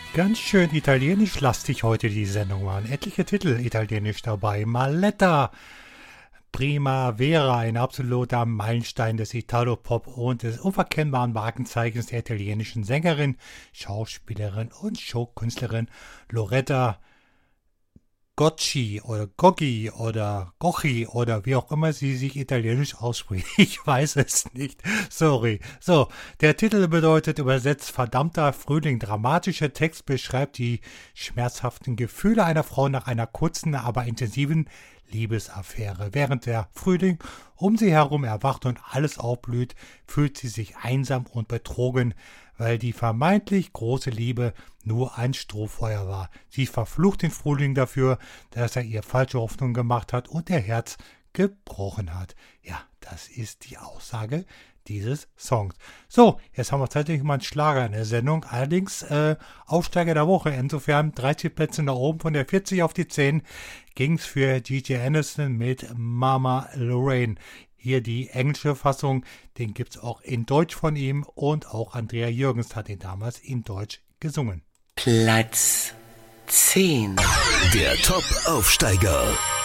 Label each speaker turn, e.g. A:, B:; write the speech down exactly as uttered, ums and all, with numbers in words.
A: Ganz schön italienisch lastig heute die Sendung waren. Etliche Titel italienisch dabei. Maletta, Primavera, ein absoluter Meilenstein des Italo-Pop und des unverkennbaren Markenzeichens der italienischen Sängerin, Schauspielerin und Showkünstlerin Loretta Gocci oder Goggi oder Gocchi oder wie auch immer sie sich italienisch ausspricht. Ich weiß es nicht. Sorry. So, der Titel bedeutet übersetzt verdammter Frühling. Dramatischer Text beschreibt die schmerzhaften Gefühle einer Frau nach einer kurzen, aber intensiven Liebesaffäre. Während der Frühling um sie herum erwacht und alles aufblüht, fühlt sie sich einsam und betrogen, weil die vermeintlich große Liebe nur ein Strohfeuer war. Sie verflucht den Frühling dafür, dass er ihr falsche Hoffnung gemacht hat und ihr Herz gebrochen hat. Ja, das ist die Aussage dieses Songs. So, jetzt haben wir tatsächlich mal einen Schlager in der Sendung. Allerdings äh, Aufsteiger der Woche. Insofern dreißig Plätze nach oben, von der vierzig auf die zehn ging es für G J Anderson mit Mama Lorraine. Hier die englische Fassung, den gibt es auch in Deutsch von ihm und auch Andrea Jürgens hat ihn damals in Deutsch gesungen.
B: Platz zehn.
C: Der Top-Aufsteiger.